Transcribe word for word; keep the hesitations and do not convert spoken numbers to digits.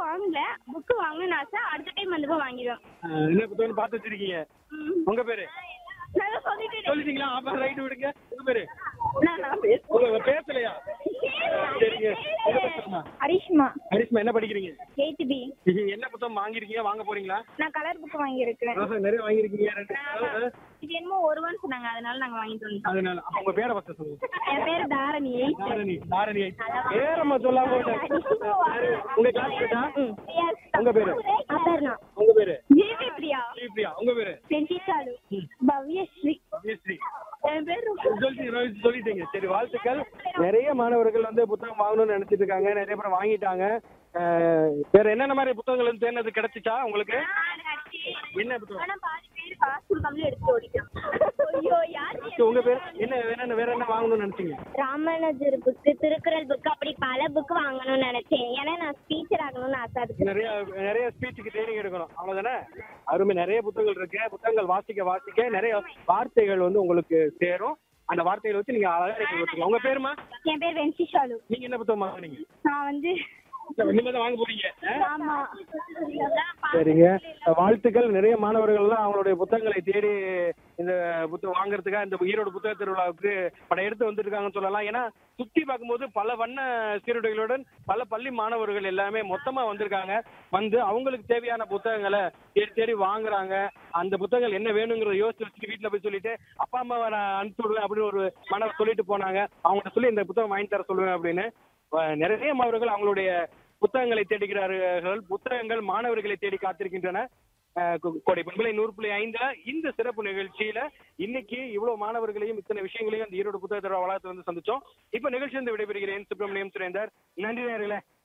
வாங்கல, புக்கு வாங்கணும்னு ஆசை. அடுத்த டைம் வந்தப்போ வாங்கிடுவேன். அஹ், என்ன புத்தகம் பார்த்து வச்சிருக்கீங்க? ம். உங்க பேரு நான் தான் சொல்லிட்டேனே. சொல்லிட்டீங்களா? அப்ப ரைட் விடுங்க. உங்க பேரு நான் நான் பேசுறேன். உங்க பேசலையா? சரிங்க. உங்க பேசுறமா? அரிஷ்மா ஹரிஷ்மா என்ன படிக்கிறீங்க? Eighth B. என்ன புத்தகம் வாங்கிருக்கீங்க? வாங்க போறீங்களா? நான் கலர் புக் வாங்கியிருக்கிறேன். ஆஹா, நிறைய வாங்கிருக்கீங்க. ரெண்டு ஆஹா. இது என்னமோ ஒரு ரூபான்னு சொன்னாங்க, அதனால நாங்க வாங்கிட்டு வந்தோம். அதனால அப்ப உங்க பேரை ஃபர்ஸ்ட் சொல்லுங்க. என் பேரு தாரணி. எயித். தாரணி. தாரணி பேரம்மா சொல்லாம போயிட்டேன். உங்க கிளாஸ் பேட்டா? உங்க பேரு? அபர்ணா. உங்க பேரு? ஜிவி பிரியா. ஸ்ரீபிரியா. உங்க பேரு? செஞ்சிகாலு. பவ்யஸ்ரீ. பவ்யஸ்ரீ. என் பேரு சொல்லிட்டீங்க சொல்லிட்டீங்க. சரி, வாழ்த்துக்கள். நிறைய மாணவர்கள் வந்து புத்தகம் வாங்கணும்னு நினைச்சிட்டு இருக்காங்க. நிறைய பேர் வாங்கிட்டாங்க. அஹ், வேற என்னென்ன மாதிரி புத்தகங்கள் வந்து தேர்ந்தது கிடைச்சிச்சா உங்களுக்கு? என்ன புத்தகம்? ஆனா பாதி பேர் காசு கொடுக்காமலே எடுத்து ஓடிட்டான். ஐயோ யாரு? உங்க பேர் என்ன? வேற வேற என்ன வாங்கணும்னு நினைச்சீங்க? ராமானுஜர் புக்கு, திருக்குறள் புக்கு, அப்படி பல புக்கு வாங்கணும்னு நினைச்சேன். ஏன்னா நான் ஸ்பீச்சர் ஆகணும்னு ஆசை. அதுக்கு நிறைய நிறைய ஸ்பீச்சுக்கு ட்ரைனிங் எடுக்கணும், அவ்வளவுதானே? அருமை. நிறைய புத்தகங்கள் இருக்கு. புத்தகங்கள் வாசிக்க வாசிக்க நிறைய வார்த்தைகள் வந்து உங்களுக்கு சேரும். அந்த வார்த்தைகளை வச்சு நீங்க அழகா வச்சுக்கலாம். உங்க பேருமா? என் பேர் வென்சிஷாலு. நீங்க என்ன புத்தகம் வாங்குனீங்க? நான் வந்து இனிமே தான் வாங்க போறீங்க. ஆமா. சரிங்க, வாழ்த்துக்கள். நிறைய மாணவர்கள் எல்லாம் அவங்களுடைய புத்தகங்களை தேடி இந்த புத்தகம் வாங்குறதுக்காக இந்த ஈரோடு புத்தக திருவிழாவுக்கு படம் எடுத்து வந்துருக்காங்கன்னு சொல்லலாம். ஏன்னா சுத்தி பார்க்கும்போது பல வண்ண சீருடைகளுடன் பல பள்ளி மாணவர்கள் எல்லாமே மொத்தமா வந்திருக்காங்க. வந்து அவங்களுக்கு தேவையான புத்தகங்களை தேடி தேடி வாங்குறாங்க. அந்த புத்தகங்கள் என்ன வேணுங்கிறத யோசிச்சு வச்சுட்டு வீட்டுல போய் சொல்லிட்டு அப்பா அம்மாவை நான் அனுப்பிச்சு விடுவேன் அப்படின்னு ஒரு மாணவர் சொல்லிட்டு போனாங்க. அவங்கள்ட்ட சொல்லி இந்த புத்தகம் வாங்கி தர சொல்லுவேன் அப்படின்னு. அஹ், நிறைய மாணவர்கள் அவங்களுடைய புத்தகங்களை தேடுகிறார்கள். புத்தகங்கள் மாணவர்களை தேடி காத்திருக்கின்றன. அஹ், கொ- கோடை பண்பலை நூறு புள்ளி ஐந்துல இந்த சிறப்பு நிகழ்ச்சியில இன்னைக்கு இவ்வளவு மாணவர்களையும் இத்தனை விஷயங்களையும் அந்த ஈரோடு புத்தக திருவிழா வளாகத்துல வந்து சந்திச்சோம். இப்ப நிகழ்ச்சி வந்து விடைபெறுகிறேன். சுப்பிரமணியம் சுரேந்தர். நன்றி நேயர்களே.